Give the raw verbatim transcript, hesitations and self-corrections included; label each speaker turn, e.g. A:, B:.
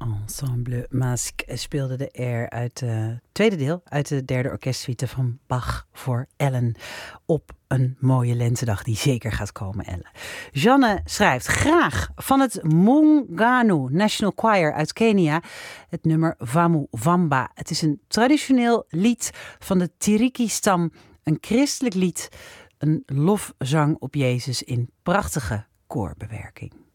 A: Ensemble Masque speelde de air uit het tweede deel uit de derde orkestsuite van Bach voor Ellen op een mooie lentedag die zeker gaat komen, Ellen. Jeanne schrijft graag van het Muungano National Choir uit Kenia het nummer Vamu Vamba. Het is een traditioneel lied van de Tiriki-stam, een christelijk lied, een lofzang op Jezus in prachtige koorbewerking.